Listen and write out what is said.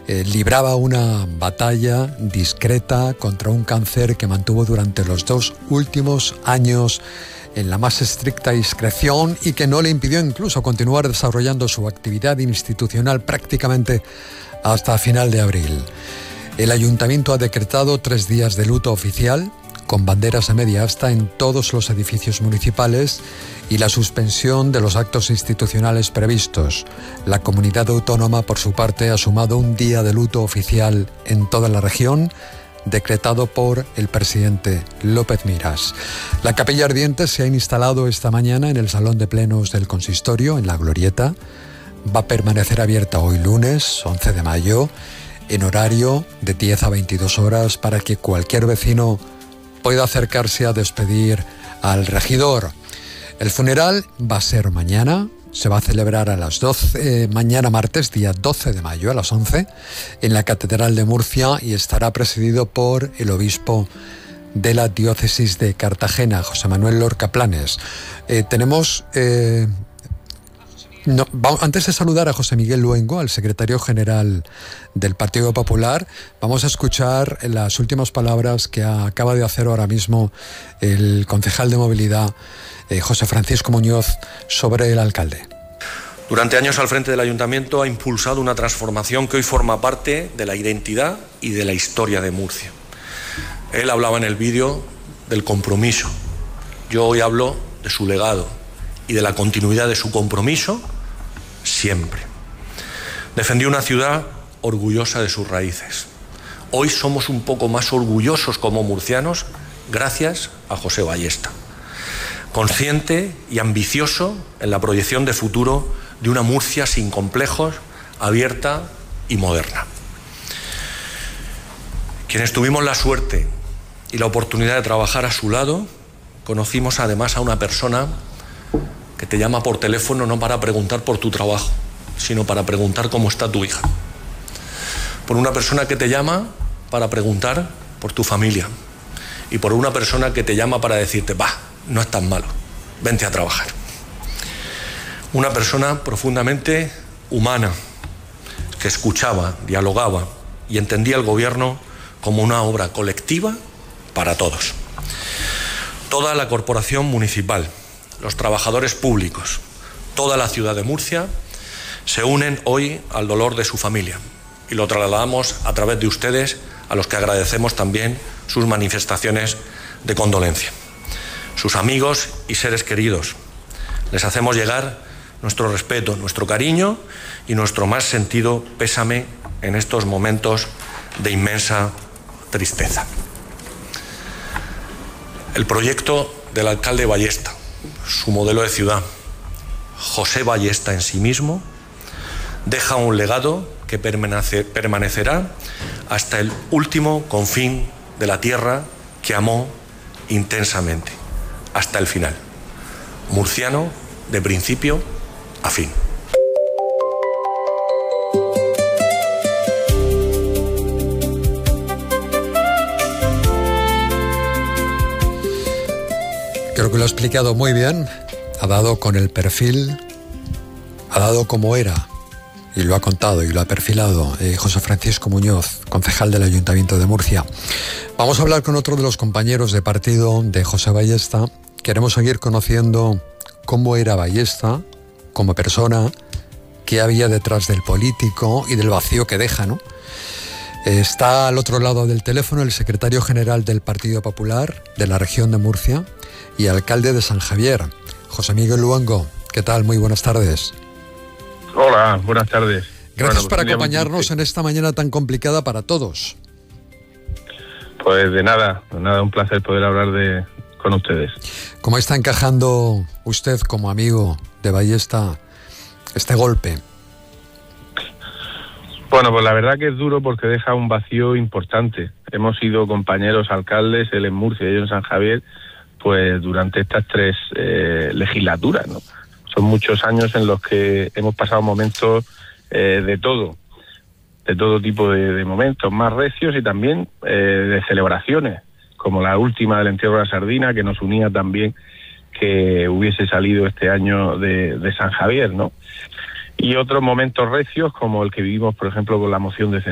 libraba una batalla discreta contra un cáncer que mantuvo durante los 2 últimos años en la más estricta discreción y que no le impidió incluso continuar desarrollando su actividad institucional prácticamente hasta final de abril. El Ayuntamiento ha decretado 3 días de luto oficial, con banderas a media asta en todos los edificios municipales y la suspensión de los actos institucionales previstos. La comunidad autónoma, por su parte, ha sumado un día de luto oficial en toda la región, decretado por el presidente López Miras. La capilla ardiente se ha instalado esta mañana en el Salón de Plenos del Consistorio, en la Glorieta. Va a permanecer abierta hoy lunes, 11 de mayo, en horario de 10 a 22 horas para que cualquier vecino pueda acercarse a despedir al regidor. El funeral va a ser mañana, se va a celebrar a las 12, mañana martes, día 12 de mayo, a las 11, en la Catedral de Murcia y estará presidido por el obispo de la diócesis de Cartagena, José Manuel Lorca Planes. Antes de saludar a José Miguel Luengo, al secretario general del Partido Popular, vamos a escuchar las últimas palabras que acaba de hacer ahora mismo el concejal de Movilidad, José Francisco Muñoz, sobre el alcalde. Durante años al frente del Ayuntamiento ha impulsado una transformación que hoy forma parte de la identidad y de la historia de Murcia. Él hablaba en el vídeo del compromiso. Yo hoy hablo de su legado y de la continuidad de su compromiso siempre. Defendió una ciudad orgullosa de sus raíces. Hoy somos un poco más orgullosos como murcianos gracias a José Ballesta. Consciente y ambicioso en la proyección de futuro de una Murcia sin complejos, abierta y moderna. Quienes tuvimos la suerte y la oportunidad de trabajar a su lado, conocimos además a una persona que te llama por teléfono no para preguntar por tu trabajo, sino para preguntar cómo está tu hija. Por una persona que te llama para preguntar por tu familia. Y por una persona que te llama para decirte, no es tan malo, vente a trabajar. Una persona profundamente humana, que escuchaba, dialogaba y entendía el gobierno como una obra colectiva para todos. Toda la corporación municipal, los trabajadores públicos, toda la ciudad de Murcia se unen hoy al dolor de su familia y lo trasladamos a través de ustedes, a los que agradecemos también sus manifestaciones de condolencia. Sus amigos y seres queridos, les hacemos llegar nuestro respeto, nuestro cariño y nuestro más sentido pésame en estos momentos de inmensa tristeza. El proyecto del alcalde Ballesta, su modelo de ciudad, José Ballesta en sí mismo, deja un legado que permanecerá hasta el último confín de la tierra que amó intensamente, hasta el final. Murciano de principio a fin. Creo que lo ha explicado muy bien, ha dado con el perfil, ha dado como era, y lo ha contado y lo ha perfilado José Francisco Muñoz, concejal del Ayuntamiento de Murcia. Vamos a hablar con otro de los compañeros de partido de José Ballesta. Queremos seguir conociendo cómo era Ballesta como persona, qué había detrás del político y del vacío que deja, ¿no? Está al otro lado del teléfono el secretario general del Partido Popular de la región de Murcia y alcalde de San Javier, José Miguel Luengo. ¿Qué tal? Muy buenas tardes. Hola, buenas tardes. Gracias por acompañarnos en esta mañana tan complicada para todos. Pues de nada, un placer poder hablar con ustedes. ¿Cómo está encajando usted como amigo de Ballesta este golpe? Bueno, pues la verdad que es duro porque deja un vacío importante. Hemos sido compañeros alcaldes, él en Murcia y yo en San Javier, pues durante estas 3 legislaturas, ¿no? Son muchos años en los que hemos pasado momentos de todo tipo de momentos, más recios y también de celebraciones, como la última del entierro de la sardina, que nos unía también que hubiese salido este año de San Javier, ¿no? Y otros momentos recios, como el que vivimos, por ejemplo, con la moción de